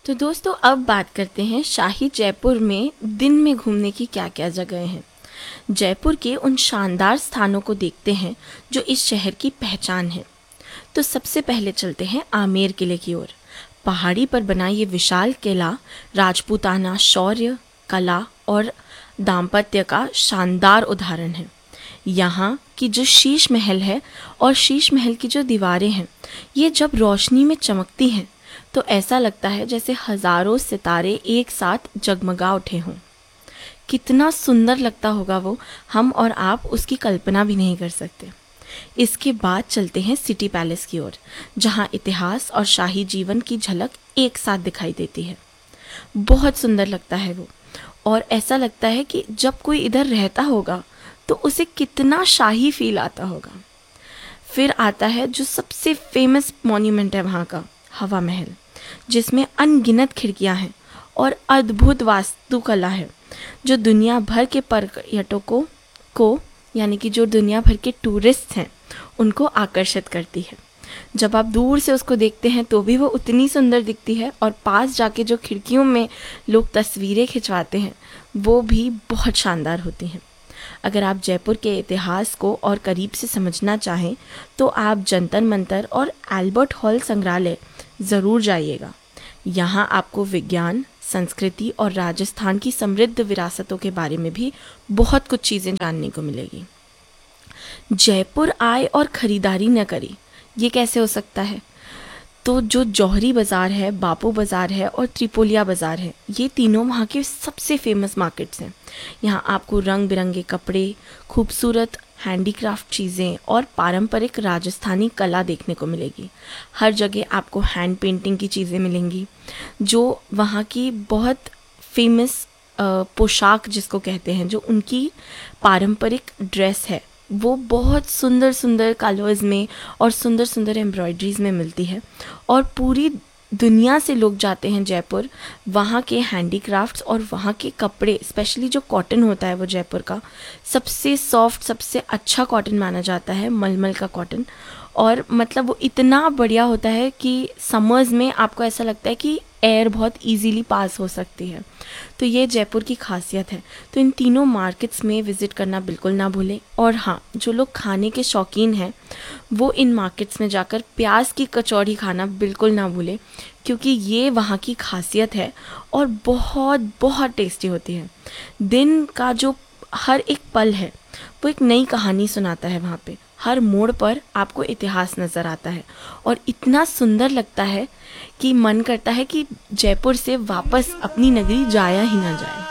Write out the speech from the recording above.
तो दोस्तों अब बात करते हैं शाही जयपुर में दिन में घूमने की क्या क्या जगह हैं। जयपुर के उन शानदार स्थानों को देखते हैं जो इस शहर की पहचान है। तो सबसे पहले चलते हैं आमेर किले की ओर। पहाड़ी पर बना ये विशाल किला राजपूताना शौर्य, कला और दाम्पत्य का शानदार उदाहरण है। यहाँ की जो शीश महल है और शीश महल की जो दीवारें हैं, ये जब रोशनी में चमकती हैं तो ऐसा लगता है जैसे हजारों सितारे एक साथ जगमगा उठे हों। कितना सुंदर लगता होगा वो, हम और आप उसकी कल्पना भी नहीं कर सकते। इसके बाद चलते हैं सिटी पैलेस की ओर, जहाँ इतिहास और शाही जीवन की झलक एक साथ दिखाई देती है। बहुत सुंदर लगता है वो, और ऐसा लगता है कि जब कोई इधर रहता होगा तो उसे कितना शाही फील आता होगा। फिर आता है जो सबसे फेमस मॉन्यूमेंट है वहाँ का, हवा महल, जिसमें अनगिनत खिड़कियाँ हैं और अद्भुत वास्तुकला है जो दुनिया भर के पर्यटकों को यानी कि जो दुनिया भर के टूरिस्ट हैं उनको आकर्षित करती है। जब आप दूर से उसको देखते हैं तो भी वो उतनी सुंदर दिखती है, और पास जाके जो खिड़कियों में लोग तस्वीरें खिंचवाते हैं वो भी बहुत शानदार होती हैं। अगर आप जयपुर के इतिहास को और करीब से समझना चाहें तो आप जंतर मंतर और एल्बर्ट हॉल संग्रहालय ज़रूर जाइएगा। यहाँ आपको विज्ञान, संस्कृति और राजस्थान की समृद्ध विरासतों के बारे में भी बहुत कुछ चीज़ें जानने को मिलेगी। जयपुर आए और ख़रीदारी न करी, ये कैसे हो सकता है? तो जो जौहरी बाज़ार है, बापू बाज़ार है और त्रिपोलिया बाज़ार है, ये तीनों वहाँ के सबसे फेमस मार्केट्स हैं। यहाँ आपको रंग बिरंगे कपड़े, खूबसूरत हैंडीक्राफ्ट चीज़ें और पारंपरिक राजस्थानी कला देखने को मिलेगी। हर जगह आपको हैंड पेंटिंग की चीज़ें मिलेंगी। जो वहाँ की बहुत फेमस पोशाक जिसको कहते हैं, जो उनकी पारंपरिक ड्रेस है, वो बहुत सुंदर सुंदर कलर्स में और सुंदर सुंदर एम्ब्रॉयडरीज में मिलती है। और पूरी दुनिया से लोग जाते हैं जयपुर वहाँ के हैंडीक्राफ्ट्स और वहाँ के कपड़े, स्पेशली जो कॉटन होता है वो जयपुर का सबसे सॉफ्ट, सबसे अच्छा कॉटन माना जाता है, मलमल का कॉटन। और मतलब वो इतना बढ़िया होता है कि समर्स में आपको ऐसा लगता है कि एयर बहुत इजीली पास हो सकती है। तो ये जयपुर की खासियत है। तो इन तीनों मार्केट्स में विज़िट करना बिल्कुल ना भूलें। और हाँ, जो लोग खाने के शौकीन हैं वो इन मार्केट्स में जाकर प्याज की कचौड़ी खाना बिल्कुल ना भूलें, क्योंकि ये वहाँ की खासियत है और बहुत बहुत टेस्टी होती है। दिन का जो हर एक पल है वो एक नई कहानी सुनाता है। वहाँ पे हर मोड़ पर आपको इतिहास नज़र आता है और इतना सुंदर लगता है कि मन करता है कि जयपुर से वापस अपनी नगरी जाया ही ना जाए।